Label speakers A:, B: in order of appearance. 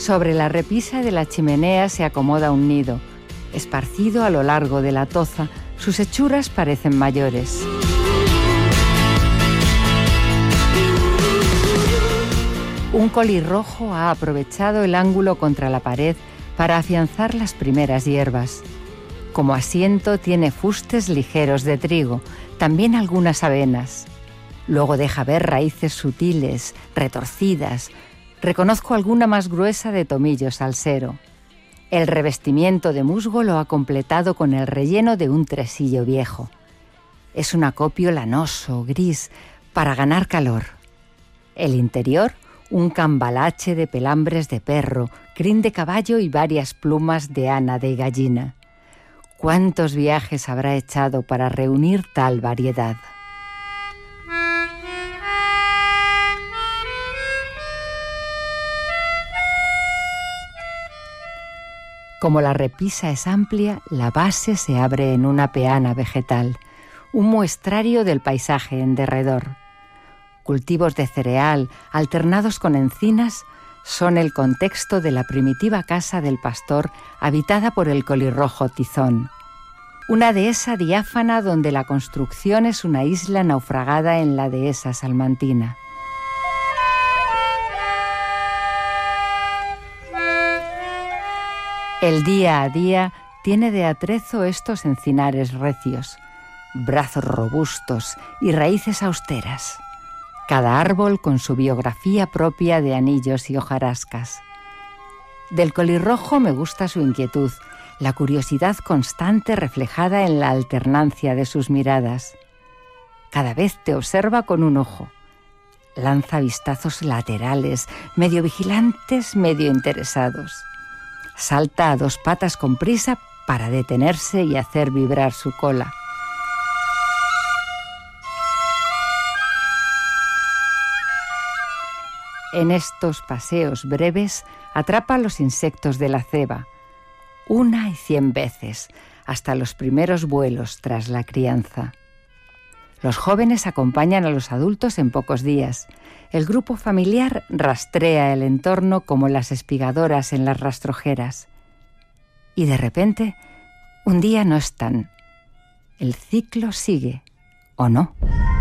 A: Sobre la repisa de la chimenea se acomoda un nido. Esparcido a lo largo de la toza, sus hechuras parecen mayores. Un colirrojo ha aprovechado el ángulo contra la pared para afianzar las primeras hierbas. Como asiento tiene fustes ligeros de trigo, también algunas avenas. Luego deja ver raíces sutiles, retorcidas. Reconozco alguna más gruesa de tomillo salsero. El revestimiento de musgo lo ha completado con el relleno de un tresillo viejo. Es un acopio lanoso, gris, para ganar calor. El interior, un cambalache de pelambres de perro, crin de caballo y varias plumas de ana de gallina. ¿Cuántos viajes habrá echado para reunir tal variedad? Como la repisa es amplia, la base se abre en una peana vegetal, un muestrario del paisaje en derredor. Cultivos de cereal, alternados con encinas, son el contexto de la primitiva casa del pastor habitada por el colirrojo tizón. Una dehesa diáfana donde la construcción es una isla naufragada en la dehesa salmantina. El día a día tiene de atrezo estos encinares recios, brazos robustos y raíces austeras. Cada árbol con su biografía propia de anillos y hojarascas. Del colirrojo me gusta su inquietud, la curiosidad constante reflejada en la alternancia de sus miradas. Cada vez te observa con un ojo. Lanza vistazos laterales, medio vigilantes, medio interesados. Salta a dos patas con prisa para detenerse y hacer vibrar su cola. En estos paseos breves atrapa los insectos de la ceba, 1 y 100 veces, hasta los primeros vuelos tras la crianza. Los jóvenes acompañan a los adultos en pocos días. El grupo familiar rastrea el entorno como las espigadoras en las rastrojeras. Y de repente, un día no están. El ciclo sigue, ¿o no?